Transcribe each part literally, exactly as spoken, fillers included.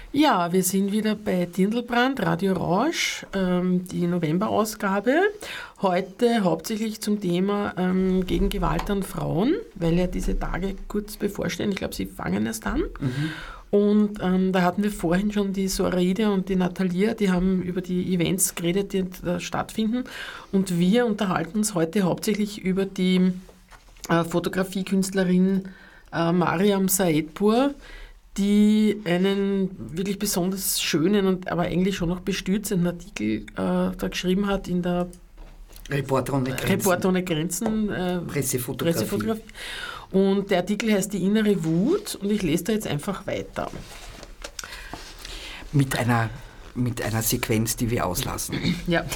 Ja, wir sind wieder bei Dirndlbrand, Radio Rausch, ähm, die Novemberausgabe. Heute hauptsächlich zum Thema ähm, gegen Gewalt an Frauen, weil ja diese Tage kurz bevorstehen. Ich glaube, sie fangen erst an. Mhm. Und ähm, da hatten wir vorhin schon die Soraide und die Natalia, die haben über die Events geredet, die da stattfinden. Und wir unterhalten uns heute hauptsächlich über die äh, Fotografiekünstlerin äh, Mariam Saidpour, die einen wirklich besonders schönen und aber eigentlich schon noch bestürzenden Artikel äh, da geschrieben hat in der Reporter ohne Grenzen, Reporter ohne Grenzen äh, Pressefotografie. Pressefotografie. Und der Artikel heißt Die innere Wut und ich lese da jetzt einfach weiter. Mit einer, mit einer Sequenz, die wir auslassen. Ja.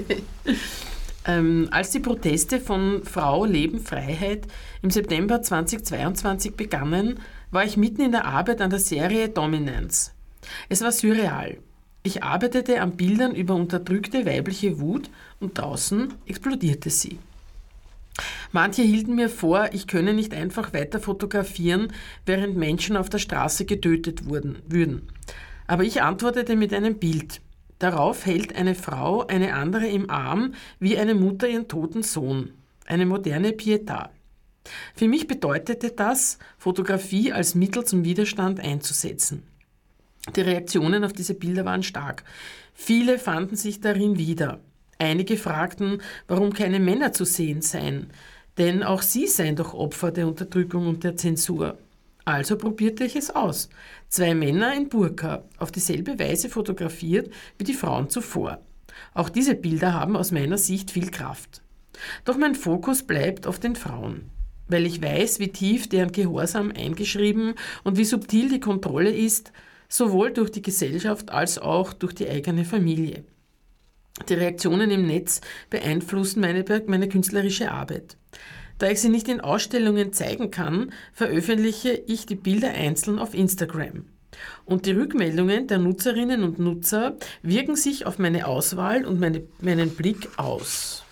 ähm, als die Proteste von Frau, Leben, Freiheit im September zweitausendzweiundzwanzig begannen, war ich mitten in der Arbeit an der Serie Dominance. Es war surreal. Ich arbeitete an Bildern über unterdrückte weibliche Wut und draußen explodierte sie. Manche hielten mir vor, ich könne nicht einfach weiter fotografieren, während Menschen auf der Straße getötet wurden, würden. Aber ich antwortete mit einem Bild. Darauf hält eine Frau eine andere im Arm, wie eine Mutter ihren toten Sohn. Eine moderne Pietà. Für mich bedeutete das, Fotografie als Mittel zum Widerstand einzusetzen. Die Reaktionen auf diese Bilder waren stark. Viele fanden sich darin wieder. Einige fragten, warum keine Männer zu sehen seien, denn auch sie seien doch Opfer der Unterdrückung und der Zensur. Also probierte ich es aus. Zwei Männer in Burka, auf dieselbe Weise fotografiert wie die Frauen zuvor. Auch diese Bilder haben aus meiner Sicht viel Kraft. Doch mein Fokus bleibt auf den Frauen. Weil ich weiß, wie tief deren Gehorsam eingeschrieben und wie subtil die Kontrolle ist, sowohl durch die Gesellschaft als auch durch die eigene Familie. Die Reaktionen im Netz beeinflussen meine, meine künstlerische Arbeit. Da ich sie nicht in Ausstellungen zeigen kann, veröffentliche ich die Bilder einzeln auf Instagram. Und die Rückmeldungen der Nutzerinnen und Nutzer wirken sich auf meine Auswahl und meine, meinen Blick aus.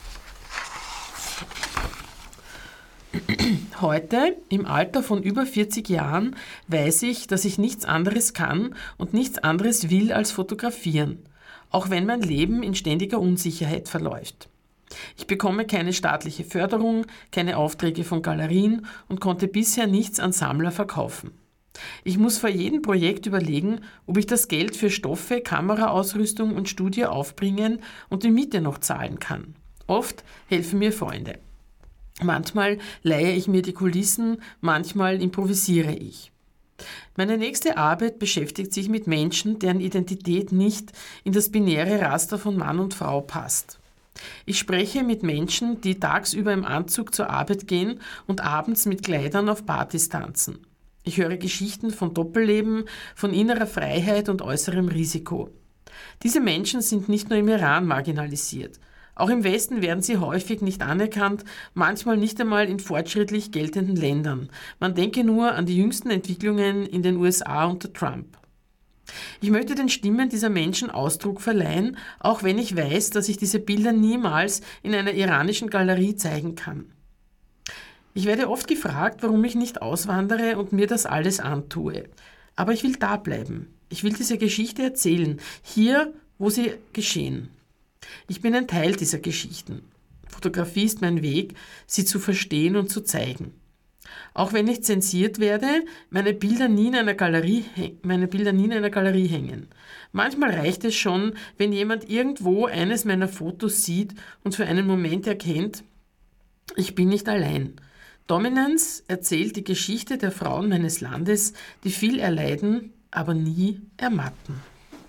Heute, im Alter von über vierzig Jahren, weiß ich, dass ich nichts anderes kann und nichts anderes will als fotografieren, auch wenn mein Leben in ständiger Unsicherheit verläuft. Ich bekomme keine staatliche Förderung, keine Aufträge von Galerien und konnte bisher nichts an Sammler verkaufen. Ich muss vor jedem Projekt überlegen, ob ich das Geld für Stoffe, Kameraausrüstung und Studio aufbringen und die Miete noch zahlen kann. Oft helfen mir Freunde. Manchmal leihe ich mir die Kulissen, manchmal improvisiere ich. Meine nächste Arbeit beschäftigt sich mit Menschen, deren Identität nicht in das binäre Raster von Mann und Frau passt. Ich spreche mit Menschen, die tagsüber im Anzug zur Arbeit gehen und abends mit Kleidern auf Partys tanzen. Ich höre Geschichten von Doppelleben, von innerer Freiheit und äußerem Risiko. Diese Menschen sind nicht nur im Iran marginalisiert. Auch im Westen werden sie häufig nicht anerkannt, manchmal nicht einmal in fortschrittlich geltenden Ländern. Man denke nur an die jüngsten Entwicklungen in den U S A unter Trump. Ich möchte den Stimmen dieser Menschen Ausdruck verleihen, auch wenn ich weiß, dass ich diese Bilder niemals in einer iranischen Galerie zeigen kann. Ich werde oft gefragt, warum ich nicht auswandere und mir das alles antue. Aber ich will da bleiben. Ich will diese Geschichte erzählen, hier, wo sie geschehen. Ich bin ein Teil dieser Geschichten. Fotografie ist mein Weg, sie zu verstehen und zu zeigen. Auch wenn ich zensiert werde, meine Bilder nie in einer Galerie, meine Bilder nie in einer Galerie hängen. Manchmal reicht es schon, wenn jemand irgendwo eines meiner Fotos sieht und für einen Moment erkennt, ich bin nicht allein. Dominance erzählt die Geschichte der Frauen meines Landes, die viel erleiden, aber nie ermatten.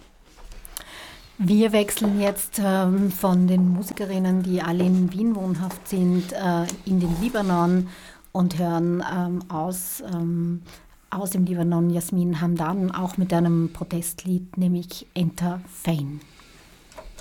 Wir wechseln jetzt ähm, von den Musikerinnen, die alle in Wien wohnhaft sind, äh, in den Libanon und hören ähm, aus, ähm, aus dem Libanon Jasmin Hamdan, auch mit einem Protestlied, nämlich Enter Fein.